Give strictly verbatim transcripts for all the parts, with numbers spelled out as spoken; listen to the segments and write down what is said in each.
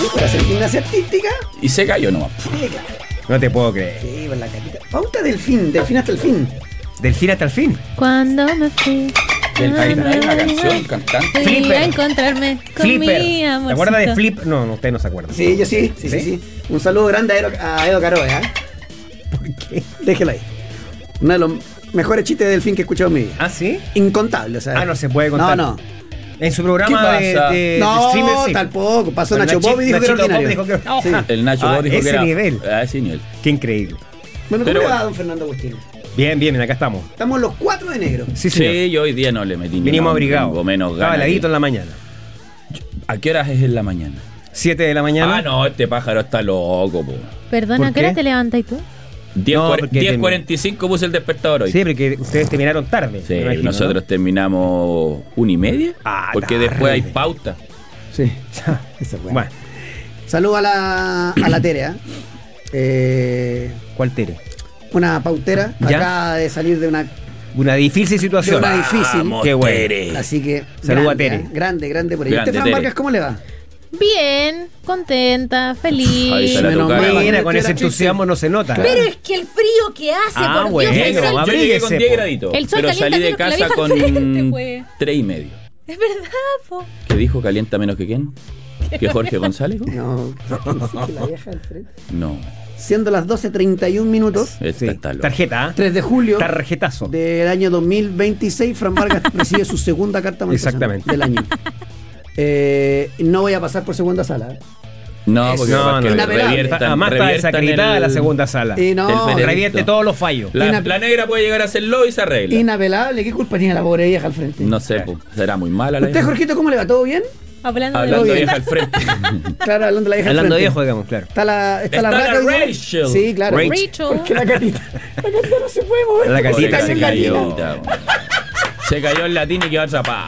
para hacer gimnasia artística. Y se cayó nomás. Sí, claro. No te puedo creer. Sí, por la carita. Pauta del fin, del fin hasta el fin. Del fin hasta el fin. Cuando me fui. Del fin hay una canción, cantante. Fui Flipper. a encontrarme con Flipper. mi ¿Te amorcito. acuerdas de Flip? No, no, usted no se acuerda. Sí, yo sí, sí, sí, ¿Sí? sí. Un saludo grande a Edo, a Edo Caroe, ¿eh? ¿Por qué? Déjelo ahí. Uno de los mejores chistes del fin que he escuchado en mi vida. ¿Ah, sí? Incontable, o sea. Ah, no se puede contar. No, no. En su programa ¿Qué de, pasa? de, de No, streamer, sí. tampoco. Pasó Pero Nacho Nachi- Pop y dijo que era Nachito Pop ordinario. dijo que- Sí. El Nacho Ah, Pop dijo ese que era nivel. a ese nivel. Qué increíble. Bueno, ¿cómo Pero le va, bueno. don Fernando Agustín? Bien, bien, acá estamos. Estamos los cuatro de negro. Sí, señor. Sí, yo hoy día no le metí ni Vinimos no, abrigados. tengo menos Estaba ganas. heladito en la mañana. ¿A qué horas es en la mañana? siete de la mañana. Ah, no, este pájaro está loco, po. Perdona, ¿Por ¿a qué hora qué? te levantas tú? No, porque diez ten- cuarenta y cinco puse el despertador hoy. Sí, porque ustedes terminaron tarde. Sí, me imagino, nosotros ¿no? terminamos una y media. Ah, porque tarde. después hay pauta. Sí. Esa es buena. Bueno, Saludo a la, a la Tere, ¿eh? Eh, ¿cuál Tere? una pautera. ¿Ya? Acaba de salir de una. Una difícil situación. De una difícil. Vamos, Qué bueno. Tere. Así que. Saludo a grande, Tere. ¿eh? Grande, grande por ahí. Grande, ¿Usted, Fran Tere. Vargas, cómo le va? Bien, contenta, Ahí feliz. se la Menos tocaba. mal. Mira, con Era ese chiste. entusiasmo no se nota. Pero es que el frío que hace, Ah, por bueno, Dios, el Yo sol, vamos. llegué con abríguese, diez po. graditos. El sol pero calienta salí de menos que la casa vieja con al frente, pues. tres y medio. es verdad, po. ¿Qué dijo? ¿Calienta menos que quién? ¿Que Jorge González? No, que la vieja del frente. No. Siendo las doce treinta y un minutos, Esta Sí. está loca. Tarjeta, ¿ah? tres de julio Tarjetazo. del año dos mil veintiséis, Fran Vargas recibe su segunda carta motivacional Exactamente. del año. Eh, no voy a pasar por segunda sala. ¿eh? No, porque No, capaz no, que inapelable. reviertan, Además está reviertan desacreditada el- la segunda sala. Y no, El veredicto. Revierte todos los fallos. La, Inap- la negra puede llegar a hacerlo y se arregla. inapelable. ¿Qué culpa tiene la pobre vieja al frente? No sé, pues, será muy mala la ¿Usted, vieja. Jorgito, cómo le va? ¿Todo bien? Hablando, Hablando de de bien. vieja al frente. Claro, hablando de la vieja al Hablando frente. viejo, digamos, claro. Está la, está la Está la raca hoy día. Rachel. Sí, claro. Rachel. Rachel. Porque la catita. La catita no se puede mover. La porque catita cayó se en cayó. latina. Se cayó el latín y quedó atrapada.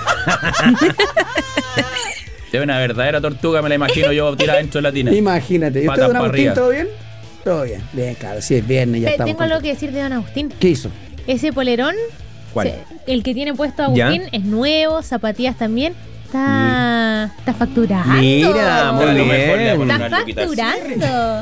Es una verdadera tortuga, me la imagino yo tirada dentro de la tina. Imagínate. ¿Y usted, Patas don pa' Agustín, arriba. todo bien? Todo bien. Bien, claro. Sí, es viernes, ya Te- estamos. Tengo algo contentos. que decir de Don Agustín. ¿Qué hizo? Ese polerón, ¿Cuál? se- el que tiene puesto Agustín, ¿Ya? es nuevo, zapatillas también. Está, está facturando. Mira, muy A lo mejor le bien. ponen Está una luquita así. facturando.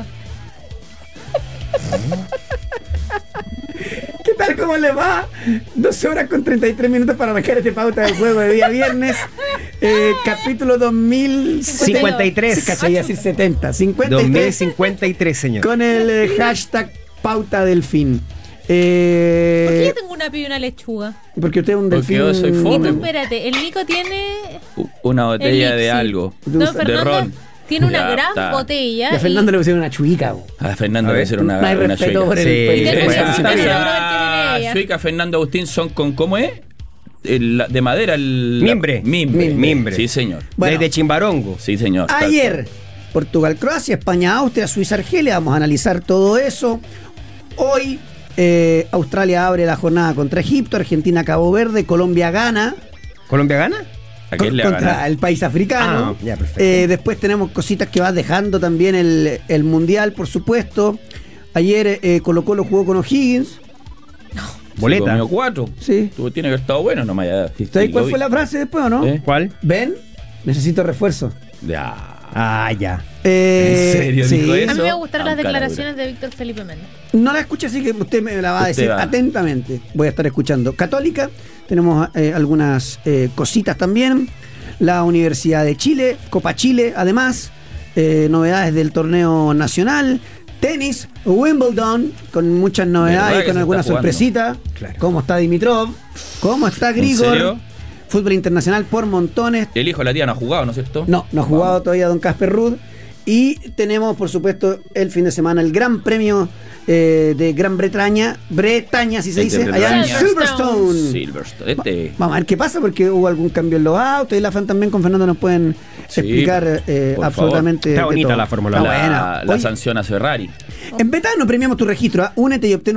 ¿Qué tal? ¿Cómo le va? doce horas con treinta y tres minutos para marcar este pauta del juego de día viernes. Eh, capítulo dos mil cincuenta y tres. Sí, caché, iba a decir setenta. cincuenta y dos mil tres cincuenta y tres, señor. con el eh, hashtag pauta del fin. ¿Por qué Eh, yo tengo una piba y una lechuga? porque usted es un Porque delfín. yo soy Y fome. tú, espérate, el Nico tiene. U- Una botella de Elixir. algo. De No, de Fernando ron. tiene una Ya gran está. botella. Y a Fernando le pusieron una chuica. bo. A Fernando A le ver, hicieron una, no hay una respeto chueca. por el Sí. país. Y tengo Bueno, una- está una- bien. seguro que tiene ella. Chuica Fernando Agustín son con, ¿cómo es? El- de madera. El, Mimbre. Mimbre. Mimbre. Sí, señor. Bueno. Desde Chimbarongo. Sí, señor. tal Ayer, Portugal, Croacia, España, Austria, Suiza, Argelia. Vamos a analizar todo eso. Hoy, eh, Australia abre la jornada contra Egipto, Argentina, Cabo Verde, Colombia gana. ¿Colombia gana? cual. ¿A quién le va a contra ganar? el país africano. Ah, ya, perfecto. Eh, después tenemos cositas que va dejando también el, el Mundial, por supuesto. Ayer eh, Colo Colo jugó con O'Higgins. Se Boleta. comió cuatro. Sí. Tú tiene que haber estado bueno, no me haya. ¿Sabes cuál fue la frase después o no? ¿Eh? ¿Cuál? Ven, necesito refuerzo. Ya. Ah, ya. Eh, ¿En serio sí. dijo A eso? mí me gustaron las Ah, cara declaraciones de Víctor Felipe Méndez. No la escuché, así que usted me la va a Usted decir va. atentamente. Voy a estar escuchando. Católica, tenemos eh, algunas eh, cositas también. La Universidad de Chile, Copa Chile, además. Eh, novedades del torneo nacional. Tenis, Wimbledon, con muchas ¿Verdad novedades que y con se algunas está jugando? sorpresitas. Claro. ¿Cómo está Dimitrov? ¿Cómo está Grigor? serio? Fútbol internacional por montones. El hijo de la tía no ha jugado, ¿no es cierto? No, no ha jugado Vamos. todavía Don Casper Ruud. Y tenemos, por supuesto, el fin de semana el Gran Premio eh, de Gran Bretaña, Bretaña, si se El de dice, allá en Bretaña. Silverstone. Silverstone. Este. Vamos a ver qué pasa, porque hubo algún cambio en los autos y la Fan también con Fernando nos pueden Sí, explicar eh, por absolutamente. Está de bonita todo. la Fórmula Está uno. La, buena. la Oye, sanción a Ferrari. en Betano premiamos tu registro. ¿ah? Únete y obtén